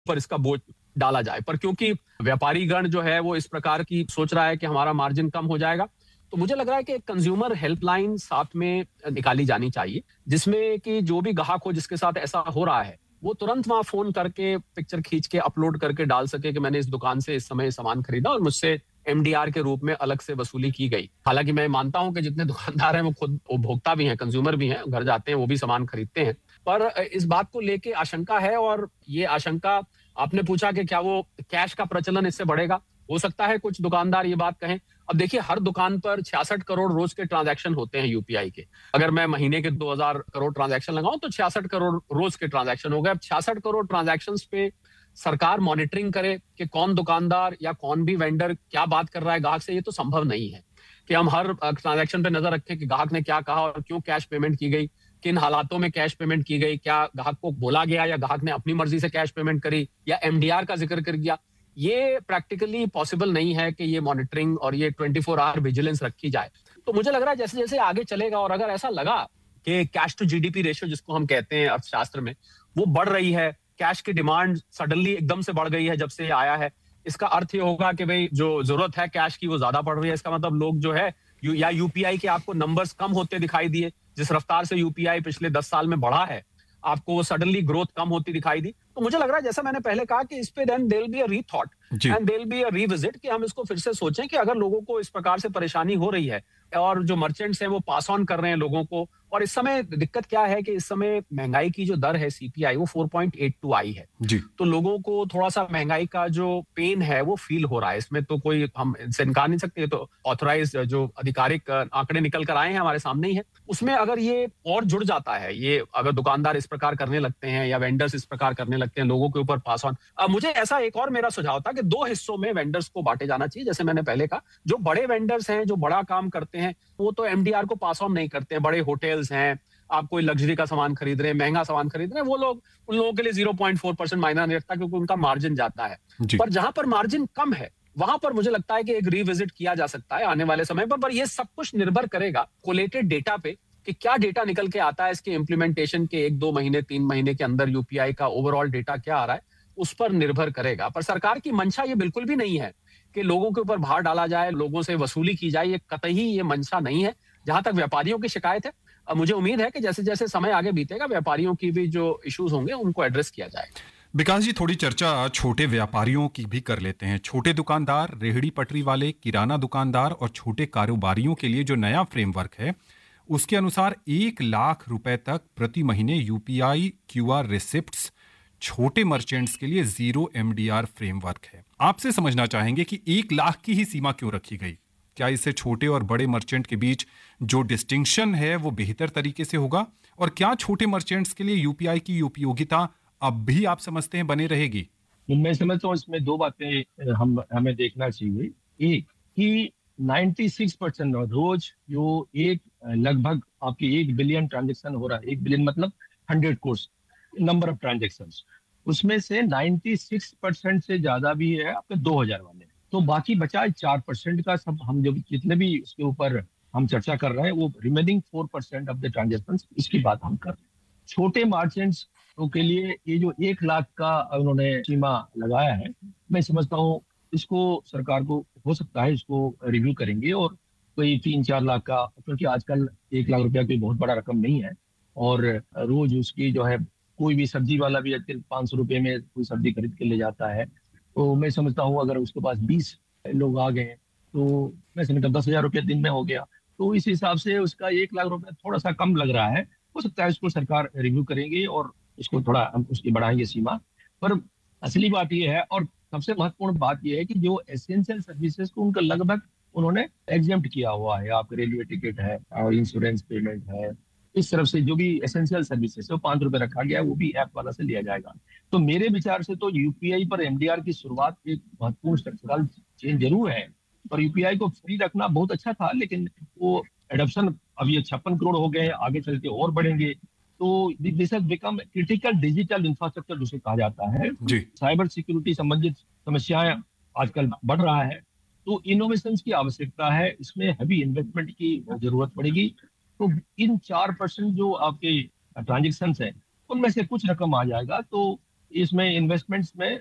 पर इसका बोझ डाला जाए। पर क्योंकि व्यापारी गण जो है वो इस प्रकार की सोच रहा है कि हमारा मार्जिन कम हो जाएगा, तो मुझे लग रहा है कि कंज्यूमर हेल्पलाइन साथ में निकाली जानी चाहिए, जिसमें कि जो भी ग्राहक हो जिसके साथ ऐसा हो रहा है, वो तुरंत वहां फोन करके पिक्चर खींच के अपलोड करके डाल सके कि मैंने इस दुकान से इस समय सामान खरीदा और मुझसे एमडीआर के रूप में अलग से वसूली की गई। हालांकि मैं मानता हूं कि जितने दुकानदार हैं वो खुद उपभोक्ता भी हैं, कंज्यूमर भी हैं, घर जाते हैं वो भी सामान खरीदते हैं। पर इस बात को लेके आशंका है, और ये आशंका आपने पूछा कि क्या वो कैश का प्रचलन इससे बढ़ेगा। हो सकता है कुछ दुकानदार ये बात कहें। अब देखिए, हर दुकान पर 66 करोड़ रोज के ट्रांजैक्शन होते हैं यूपीआई के। अगर मैं महीने के 2000 करोड़ ट्रांजैक्शन लगाऊं तो 66 करोड़ रोज के ट्रांजैक्शन हो गए। अब 66 करोड़ ट्रांजैक्शन पे सरकार मॉनिटरिंग करे कि कौन दुकानदार या कौन भी वेंडर क्या बात कर रहा है ग्राहक से, ये तो संभव नहीं है कि हम हर ट्रांजैक्शन पे नजर रखें कि ग्राहक ने क्या कहा और क्यों कैश पेमेंट की गई, किन हालातों में कैश पेमेंट की गई, क्या ग्राहक को बोला गया या ग्राहक ने अपनी मर्जी से कैश पेमेंट करी या एमडीआर का जिक्र कर दिया। ये प्रैक्टिकली पॉसिबल नहीं है कि ये मॉनिटरिंग और ये 24 आवर विजिलेंस रखी जाए। तो मुझे लग रहा है जैसे जैसे आगे चलेगा और अगर ऐसा लगा कि कैश टू जीडीपी रेशियो जिसको हम कहते हैं अर्थशास्त्र में, वो बढ़ रही है, कैश की डिमांड सडनली एकदम से बढ़ गई है जब से ये आया है, इसका अर्थ ये होगा कि भाई जो जरूरत है कैश की वो ज्यादा बढ़ रही है। इसका मतलब लोग जो है या यूपीआई के आपको नंबर्स कम होते दिखाई दिए, जिस रफ्तार से यूपीआई पिछले 10 साल में बढ़ा है, आपको वो सडनली ग्रोथ कम होती दिखाई दी। तो मुझे लग रहा है जैसा मैंने पहले कहा कि इस पे then there will be a रीथॉट and there will be a revisit, कि हम इसको फिर से सोचें कि अगर लोगों को इस प्रकार से परेशानी हो रही है और जो मर्चेंट्स हैं वो पास ऑन कर रहे हैं लोगों को, और इस समय दिक्कत क्या है कि इस समय महंगाई की जो दर है सीपीआई वो 4.82 आई है जी। तो लोगों को थोड़ा सा महंगाई का जो पेन है वो फील हो रहा है। इसमें तो कोई हम इनसे इनकार नहीं सकते, तो ऑथराइज जो आधिकारिक आंकड़े निकल कर आए हैं हमारे सामने ही है। उसमें अगर ये और जुड़ जाता है, ये अगर दुकानदार इस प्रकार करने लगते हैं या वेंडर्स इस प्रकार करने लगते हैं लोगों के ऊपर पास ऑन, मुझे ऐसा एक और मेरा सुझाव था कि 2 हिस्सों में वेंडर्स को बांटे जाना चाहिए। जैसे मैंने पहले कहा, जो बड़े वेंडर्स हैं जो बड़ा काम करते हैं वो तो एमडीआर को पास ऑन नहीं करते हैं। बड़े होटल्स हैं, आप कोई लग्जरी का सामान खरीद रहे हैं, महंगा सामान खरीद रहे हैं, वो लोग, उन लोगों के लिए 0.4% मायना नहीं रखता क्योंकि उनका मार्जिन ज्यादा है। पर जहां पर मार्जिन कम है वहां पर मुझे लगता है कि एक रिविजिट किया जा सकता है आने वाले समय पर यह सब कुछ निर्भर करेगा कोलेटेड डेटा पे कि क्या डेटा निकल के आता है इसके इम्प्लीमेंटेशन के 1-2 महीने 3 महीने के अंदर यूपीआई का ओवरऑल डेटा क्या आ रहा है, उस पर निर्भर करेगा। पर सरकार की मंशा ये बिल्कुल भी नहीं है कि लोगों के ऊपर भार डाला जाए, लोगों से वसूली की जाए, ये कतई ये मंशा नहीं है। जहां तक व्यापारियों की शिकायत है, मुझे उम्मीद है कि जैसे जैसे समय आगे बीतेगा व्यापारियों की भी जो इश्यूज होंगे उनको एड्रेस किया जाएगा। विकास जी, थोड़ी चर्चा छोटे व्यापारियों की भी कर लेते हैं। छोटे दुकानदार, रेहड़ी पटरी वाले, किराना दुकानदार और छोटे कारोबारियों के लिए जो नया फ्रेमवर्क है उसके अनुसार 1 लाख रुपए तक प्रति महीने यूपीआई क्यूआर रिसिप्ट्स छोटे मर्चेंट्स के लिए 0 एमडीआर फ्रेमवर्क है। आपसे समझना चाहेंगे कि 1 लाख की ही सीमा क्यों रखी गई? क्या इससे छोटे और बड़े मर्चेंट के बीच जो डिस्टिंक्शन है वो बेहतर तरीके से होगा? और क्या छोटे मर्चेंट्स के लिए यूपीआई की उपयोगिता अब भी आप समझते हैं बने रहेगी? मैं समझता हूँ इसमें 2 बातें हमें देखना चाहिए। एक कि 96% रोज जो एक लगभग आपकी 1 बिलियन ट्रांजेक्शन हो रहा है, 1 बिलियन मतलब 100 करोड़ नंबर ऑफ ट्रांजेक्शंस, उसमें से 96% से ज्यादा भी है आपके 2000 वाले। तो बाकी बचा 4% का सब हम जो जितने भी इसके ऊपर हम चर्चा कर रहे हैं वो रिमेनिंग 4% ऑफ द ट्रांजेक्शन, इसकी बात हम कर रहे हैं। छोटे मार्चेंट्स के लिए ये जो 1 लाख का उन्होंने सीमा लगाया है, मैं समझता हूँ इसको सरकार को हो सकता है इसको रिव्यू करेंगे और कोई 3-4 लाख का, क्योंकि आजकल 1 लाख रुपया कोई बहुत बड़ा रकम नहीं है और रोज उसकी जो है कोई भी सब्जी वाला भी आजकल 500 रुपये में कोई सब्जी खरीद के ले जाता है। तो मैं समझता हूँ अगर उसके पास 20 लोग आ गए तो मैं समझता हूँ 10,000 रुपया दिन में हो गया, तो इस हिसाब से उसका 1 लाख रुपया थोड़ा सा कम लग रहा है। हो सकता है इसको सरकार रिव्यू करेंगे और इसको थोड़ा हम उसकी बढ़ाएंगे सीमा। पर असली बात यह है और सबसे महत्वपूर्ण बात यह है कि जो एसेंशियल सर्विसेज को उनका लगभग उन्होंने एग्जेम्प्ट किया हुआ है। आपका रेलवे टिकट है और इंश्योरेंस पेमेंट है, इस तरफ से जो भी एसेंशियल सर्विसेज है वो 5 रुपए रखा गया है, वो भी ऐप वाला से लिया जाएगा। तो मेरे विचार से तो यूपीआई पर एमडीआर की शुरुआत एक महत्वपूर्ण स्ट्रक्चरल चेंज जरूर है। और यूपीआई को फ्री रखना बहुत अच्छा था, लेकिन वो एडॉप्शन अभी 56 करोड़ हो गए, आगे चल के और बढ़ेंगे। तो this has become critical digital infrastructure जिसे कहा जाता है। साइबर सिक्योरिटी संबंधित समस्याएं आजकल बढ़ रहा है, तो इनोवेशन की आवश्यकता है, इसमें हैवी इन्वेस्टमेंट की जरूरत पड़ेगी। तो इन 4% जो आपके ट्रांजेक्शन है उनमें से कुछ रकम आ जाएगा तो इसमें इन्वेस्टमेंट्स में